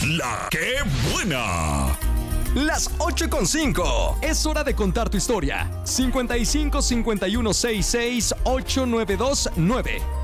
¡La que buena! Las 8:05. Es hora de contar tu historia. 55 51 66 8929.